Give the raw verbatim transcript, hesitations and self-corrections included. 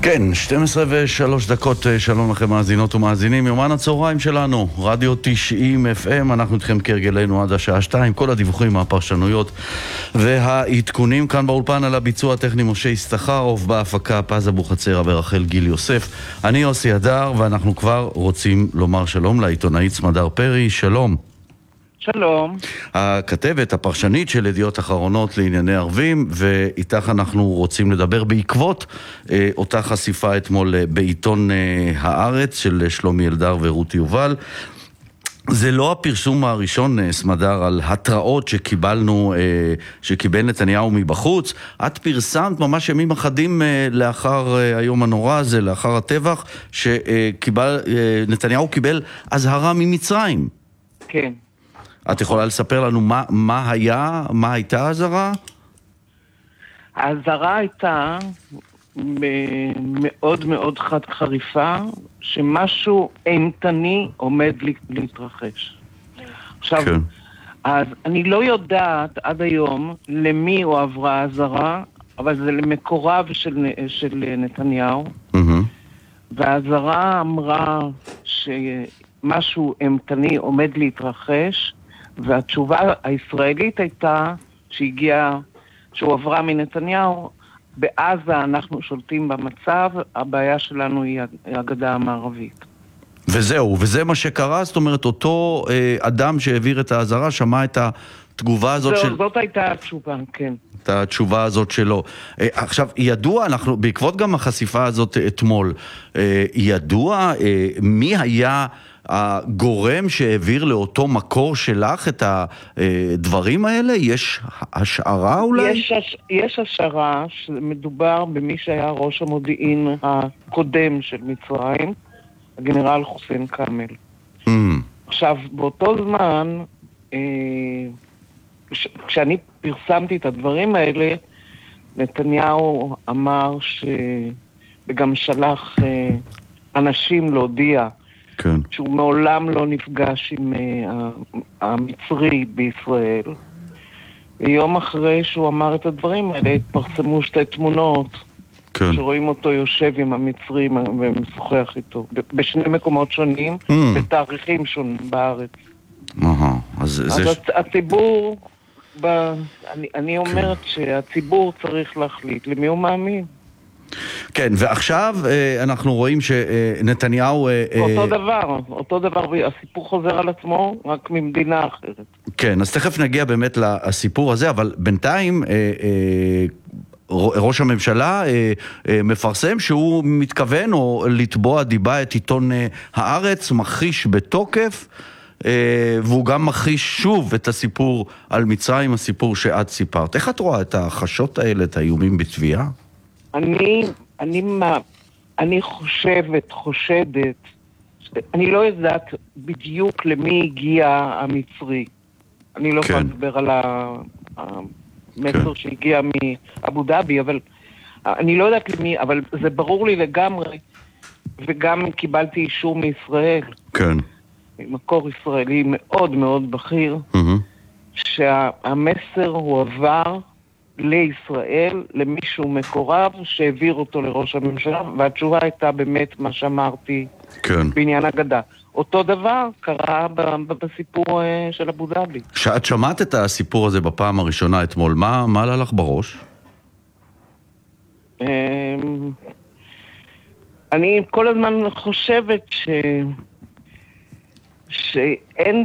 כן, שתים עשרה ושלוש דקות, שלום לכם מאזינות ומאזינים, יומן הצהריים שלנו, רדיו תשעים אף אם, אנחנו איתכם כרגלנו עד השעה שתיים, כל הדיווחים, הפרשנויות והעדכונים כאן באולפן. על הביצוע הטכני משה ישתחרוף, בהפקה פז אבוחצירא ורחל גיל יוסף. אני יוסי הדר, ואנחנו כבר רוצים לומר שלום לעיתונאית סמדר פרי. שלום. שלום. הכתבת, הפרשנית של ידיעות אחרונות לענייני ערבים, ואיתך אנחנו רוצים לדבר בעקבות אה, אותה חשיפה אתמול אה, בעיתון אה, הארץ של שלומי אלדר ורותי יובל. זה לא הפרסום הראשון, אה, סמדר, על התראות שקיבלנו, אה, שקיבל נתניהו מבחוץ. את פרסמת ממש ימים אחדים אה, לאחר אה, היום הנורא הזה, לאחר הטבח, שנתניהו קיבל הזהרה ממצרים. כן. את יכולה לספר לנו מה, מה היה, מה הייתה ההזרה? ההזרה הייתה מאוד מאוד חד חריפה, שמשהו אימתני עומד להתרחש. עכשיו, כן. אז אני לא יודעת עד היום למי הוא עברה ההזרה, אבל זה למקורב של, של נתניהו. Mm-hmm. וההזרה אמרה שמשהו אימתני עומד להתרחש, והתשובה הישראלית הייתה שהגיעה, שהוא עברה מנתניהו, בעזה אנחנו שולטים במצב, הבעיה שלנו היא הגדה המערבית. וזהו, וזה מה שקרה, זאת אומרת, אותו אה, אדם שהעביר את ההזרה, שמע את התגובה הזאת זו, של... זאת הייתה התשובה, כן. את התשובה הזאת שלו. אה, עכשיו, ידוע, אנחנו, בעקבות גם החשיפה הזאת אתמול, אה, ידוע אה, מי היה... הגורם שהעביר לאותו מקור שלך את הדברים האלה? יש השערה אולי? יש, הש... יש השערה שמדובר במי שהיה ראש המודיעין הקודם של מצרים, הגנרל חוסיין קאמל. Mm. עכשיו, באותו זמן, אה, כש... כשאני פרסמתי את הדברים האלה, נתניהו אמר ש... וגם שלח אה, אנשים להודיע כן. שהוא מעולם לא נפגש עם uh, המצרי בישראל. ויום אחרי שהוא אמר את הדברים האלה, התפרסמו שתי תמונות, כן. שרואים אותו יושב עם המצרי ומשוחח איתו, בשני מקומות שונים, mm. בתאריכים שונים בארץ. Uh-huh. אז, אז זה... הציבור, ב... אני, אני אומרת כן. שהציבור צריך להחליט למי הוא מאמין. כן, ועכשיו אנחנו רואים שנתניהו... אותו דבר, אותו דבר, הסיפור חוזר על עצמו, רק ממדינה אחרת. כן, אז תכף נגיע באמת לסיפור הזה, אבל בינתיים ראש הממשלה מפרסם שהוא מתכוון או לתבוע דיבה את עיתון הארץ, מכחיש בתוקף, והוא גם מכחיש שוב את הסיפור על מצרים, הסיפור שאת סיפרת. איך את רואה את החששות האלה, את האיומים בתביעה? אני, אני, אני חושבת, חושדת, אני לא יודעת בדיוק למי הגיע המצרי. אני לא יכולה לדבר על המסר שהגיע מאבו דאבי, אבל אני לא יודעת למי, אבל זה ברור לי לגמרי, וגם קיבלתי אישור מישראל. כן. מקור ישראלי מאוד מאוד בכיר, שהמסר הוא עבר לישראל, למישהו מקורב שהעביר אותו לראש הממשלה, והתשובה הייתה באמת מה שאמרתי כן. בעניין הגדה. אותו דבר קרה בסיפור של אבו דאבי. שאת שמעת את הסיפור הזה בפעם הראשונה אתמול, מה, מה עלה לך בראש? אני כל הזמן חושבת ש... שאין